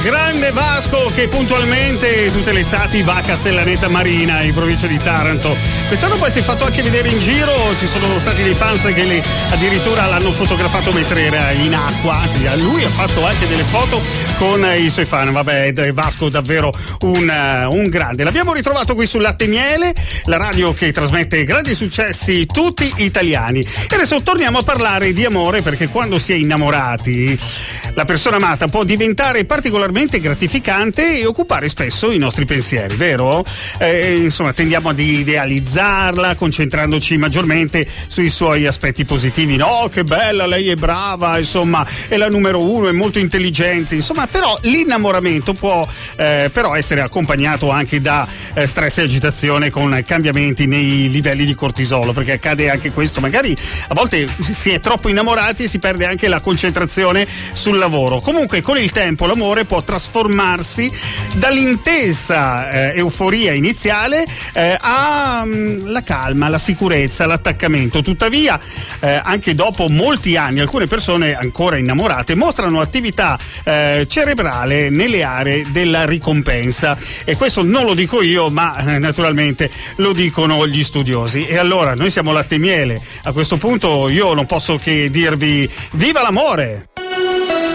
Grande Vasco che puntualmente tutte le estati va a Castellaneta Marina in provincia di Taranto. Quest'anno poi si è fatto anche vedere in giro, ci sono stati dei fans che addirittura l'hanno fotografato mentre era in acqua, anzi lui ha fatto anche delle foto con i suoi fan. Vabbè, Vasco davvero un grande. L'abbiamo ritrovato qui sul Latte e Miele, la radio che trasmette grandi successi tutti italiani. E adesso torniamo a parlare di amore, perché quando si è innamorati la persona amata può diventare particolarmente gratificante e occupare spesso i nostri pensieri, vero? Insomma, tendiamo ad idealizzarla, concentrandoci maggiormente sui suoi aspetti positivi. No, che bella, lei è brava, insomma, è la numero uno, è molto intelligente, insomma, però l'innamoramento può però essere accompagnato anche da stress e agitazione, con cambiamenti nei livelli di cortisolo, perché accade anche questo, magari a volte si è troppo innamorati e si perde anche la concentrazione sul lavoro. Comunque con il tempo l'amore può trasformarsi dall'intensa euforia iniziale alla calma, la sicurezza, l'attaccamento. Tuttavia anche dopo molti anni alcune persone ancora innamorate mostrano attività cerebrale nelle aree della ricompensa, e questo non lo dico io, ma naturalmente lo dicono gli studiosi. E allora noi siamo Latte e Miele, a questo punto io non posso che dirvi viva l'amore!